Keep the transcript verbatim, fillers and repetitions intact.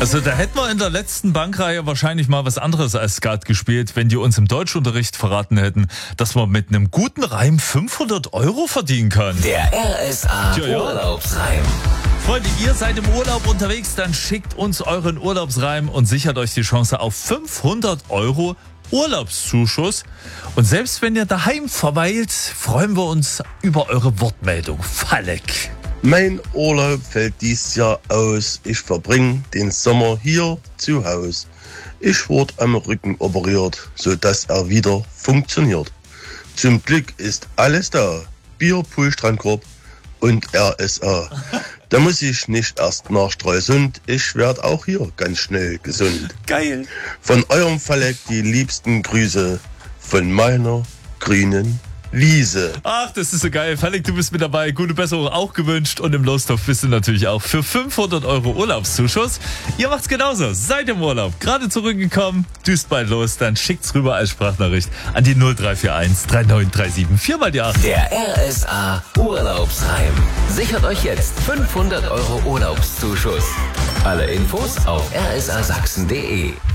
Also da hätten wir in der letzten Bankreihe wahrscheinlich mal was anderes als Skat gespielt, wenn die uns im Deutschunterricht verraten hätten, dass man mit einem guten Reim fünfhundert Euro verdienen kann. Der R S A Tja, ja. Urlaubsreim. Freunde, ihr seid im Urlaub unterwegs, dann schickt uns euren Urlaubsreim und sichert euch die Chance auf fünfhundert Euro Urlaubszuschuss. Und selbst wenn ihr daheim verweilt, freuen wir uns über eure Wortmeldung. Falek. Mein Urlaub fällt dies Jahr aus. Ich verbringe den Sommer hier zu Haus. Ich wurde am Rücken operiert, sodass er wieder funktioniert. Zum Glück ist alles da. Bier, Pool, Strandkorb und R S A. Da muss ich nicht erst nach Stralsund. Ich werde auch hier ganz schnell gesund. Geil. Von eurem Falek die liebsten Grüße von meiner grünen Wiese. Ach, das ist so geil. Falek, du bist mit dabei. Gute Besserung auch gewünscht. Und im Lostopf bist du natürlich auch für fünfhundert Euro Urlaubszuschuss. Ihr macht's genauso. Seid im Urlaub. Gerade zurückgekommen. Düst bald los. Dann schickt's rüber als Sprachnachricht an die null drei vier eins drei neun drei sieben vier mal die acht. Der R S A Urlaubsreim. Sichert euch jetzt fünfhundert Euro Urlaubszuschuss. Alle Infos auf r s a sachsen punkt d e.